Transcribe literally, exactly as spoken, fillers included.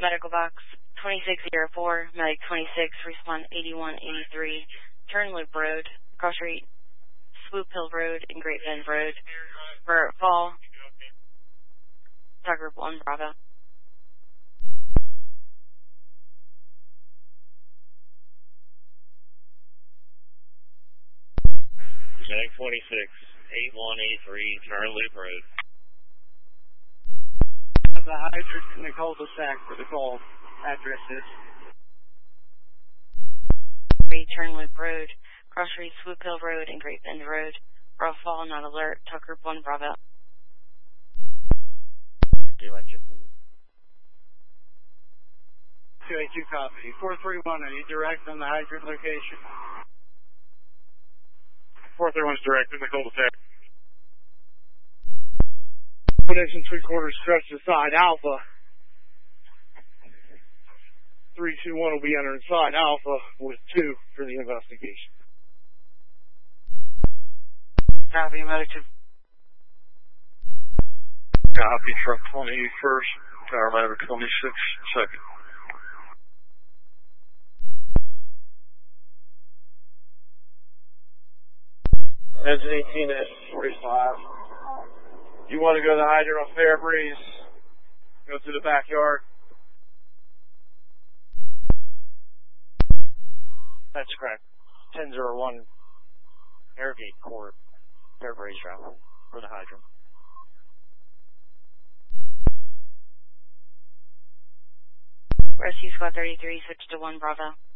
medical box twenty-six oh four, medic twenty-six, respond eighty-one eighty-three, Turn Loop Road, Cross Street, Swoop Hill Road, and Great Bend Road, Burritt Fall, Tucker one Bravo. Medic twenty-six, eighty-one eighty-three, Turn Loop Road. The hydrant in the cul-de-sac for the call address is Turn Loop Road, Cross Street, Swoop Hill Road, and Great Bend Road. Burritt Fall, not alert. Tucker one Bravo. Do engine. two eighty-two copy. four three one, are you direct on the hydrant location? four three one is direct in the cul-de-sac. One inch and three quarters stretch to side Alpha. three two one will be entering side Alpha with two for the investigation. Copy, medic. Copy, truck twenty first, tower maverick twenty-six second. Engine eighteen at forty-five. You want to go to the hydrant on Fairbreeze? Go through the backyard? That's correct. ten oh one Airgate Court, Fairbreeze route for the hydrant. Rescue Squad thirty-three, switch to one Bravo.